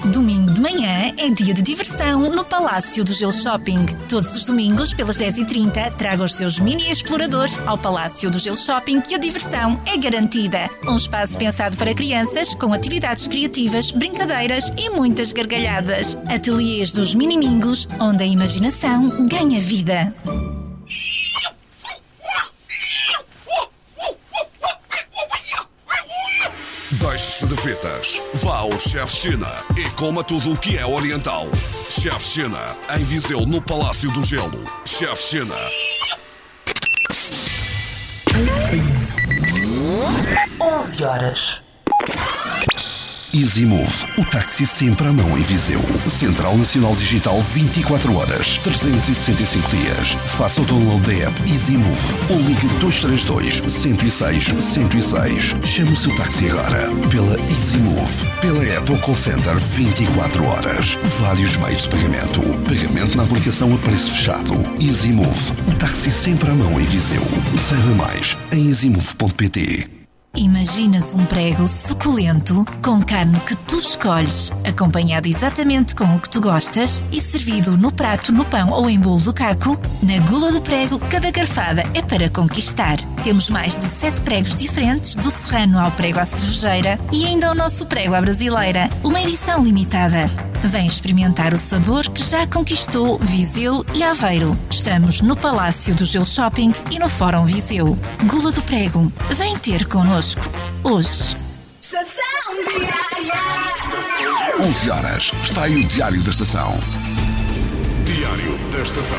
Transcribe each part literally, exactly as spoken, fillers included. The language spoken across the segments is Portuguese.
Domingo de manhã é dia de diversão no Palácio do Gelo Shopping. Todos os domingos, pelas dez e trinta, traga os seus mini exploradores ao Palácio do Gelo Shopping e a diversão é garantida. Um espaço pensado para crianças, com atividades criativas, brincadeiras e muitas gargalhadas. Ateliês dos Minimingos, onde a imaginação ganha vida. Deixe-se de fitas. Vá ao Chef China e coma tudo o que é oriental. Chef China, em Viseu, no Palácio do Gelo. Chef China. onze horas. EasyMove, o táxi sempre à mão em Viseu. Central Nacional Digital vinte e quatro horas, trezentos e sessenta e cinco dias. Faça o download da app EasyMove ou ligue dois três dois, um zero seis, um zero seis. Chame o seu táxi agora pela EasyMove, pela app ou call center vinte e quatro horas. Vários meios de pagamento. Pagamento na aplicação a preço fechado. EasyMove, o táxi sempre à mão em Viseu. Saiba mais em easymove ponto pt. Imaginas um prego suculento, com carne que tu escolhes, acompanhado exatamente com o que tu gostas e servido no prato, no pão ou em bolo do caco? Na Gula do Prego, cada garfada é para conquistar. Temos mais de sete pregos diferentes, do serrano ao prego à cervejeira e ainda o nosso prego à brasileira, uma edição limitada. Vem experimentar o sabor que já conquistou Viseu e Aveiro. Estamos no Palácio do Gelo Shopping e no Fórum Viseu. Gula do Prego, vem ter connosco hoje. Estação Diária. onze horas, está aí o Diário da Estação. Diário da Estação.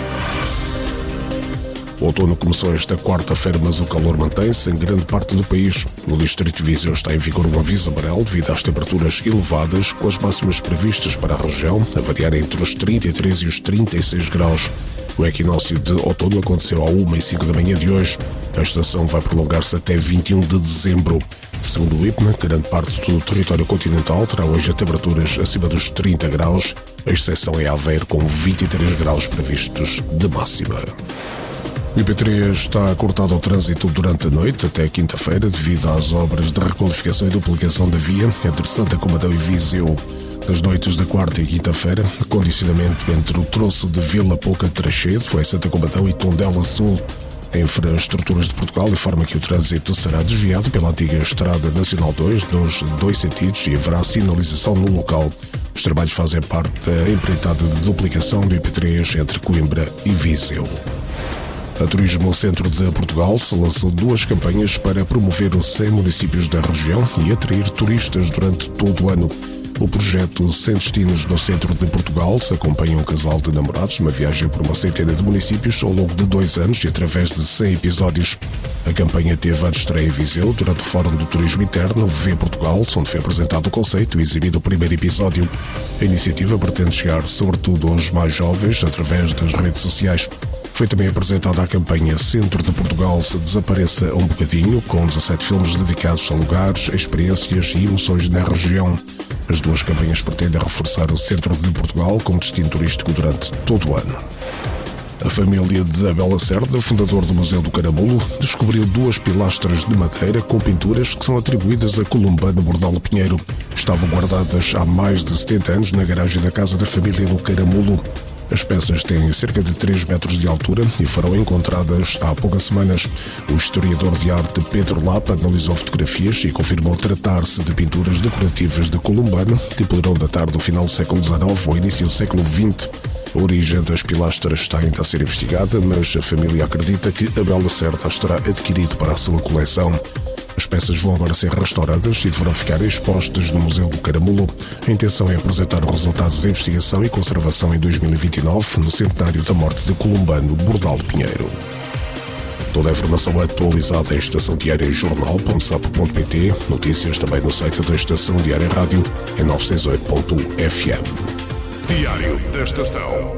O outono começou esta quarta-feira, mas o calor mantém-se em grande parte do país. No distrito de Viseu está em vigor um aviso amarelo devido às temperaturas elevadas, com as máximas previstas para a região a variar entre os trinta e três e os trinta e seis graus. O equinócio de outono aconteceu à uma e cinco da manhã de hoje. A estação vai prolongar-se até vinte e um de dezembro. Segundo o I P M A, grande parte do território continental terá hoje temperaturas acima dos trinta graus. A exceção é Aveiro, com vinte e três graus previstos de máxima. O I P três está cortado ao trânsito durante a noite até quinta-feira devido às obras de requalificação e duplicação da via entre Santa Combadão e Viseu. Nas noites da quarta e quinta-feira, condicionamento entre o troço de Vila Pouca Trachedo, em Santa Combadão, e Tondela Sul. A Infraestruturas de Portugal informa que o trânsito será desviado pela antiga Estrada Nacional dois nos dois sentidos e haverá sinalização no local. Os trabalhos fazem parte da empreitada de duplicação do I P três entre Coimbra e Viseu. A Turismo Centro de Portugal se lançou duas campanhas para promover os cem municípios da região e atrair turistas durante todo o ano. O projeto cem Destinos no Centro de Portugal se acompanha um casal de namorados numa viagem por uma centena de municípios ao longo de dois anos e através de cem episódios. A campanha teve a estreia em Viseu durante o Fórum do Turismo Interno V Portugal, onde foi apresentado o conceito e exibido o primeiro episódio. A iniciativa pretende chegar sobretudo aos mais jovens através das redes sociais. Foi também apresentada a campanha Centro de Portugal se desapareça um bocadinho, com dezassete filmes dedicados a lugares, experiências e emoções na região. As duas campanhas pretendem reforçar o Centro de Portugal como destino turístico durante todo o ano. A família de Abel Lacerda, fundador do Museu do Caramulo, descobriu duas pilastras de madeira com pinturas que são atribuídas a Columbano Bordalo Pinheiro. Estavam guardadas há mais de setenta anos na garagem da casa da família no Caramulo. As peças têm cerca de três metros de altura e foram encontradas há poucas semanas. O historiador de arte Pedro Lapa analisou fotografias e confirmou tratar-se de pinturas decorativas de Columbano, que poderão datar do final do século dezenove ou início do século vinte. A origem das pilastras está ainda a ser investigada, mas a família acredita que Abel Lacerda as terá adquirido para a sua coleção. As peças vão agora ser restauradas e deverão ficar expostas no Museu do Caramulo. A intenção é apresentar o resultado da investigação e conservação em dois mil e vinte e nove, no centenário da morte de Columbano Bordalo Pinheiro. Toda a informação atualizada em estação diária jornal ponto sap ponto pt, notícias também no site da Estação Diária Rádio em novecentos e oito ponto f m. Diário da Estação.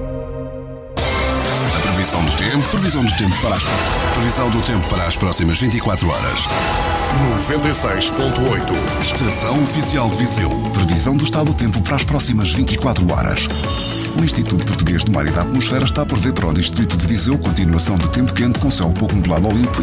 Previsão do tempo, previsão do tempo para as previsão do tempo para as próximas vinte e quatro horas. noventa e seis ponto oito. Estação Oficial de Viseu. Previsão do estado do tempo para as próximas vinte e quatro horas. O Instituto Português do Mar e da Atmosfera está a prever para o distrito de Viseu continuação de tempo quente com céu pouco nublado ao limpo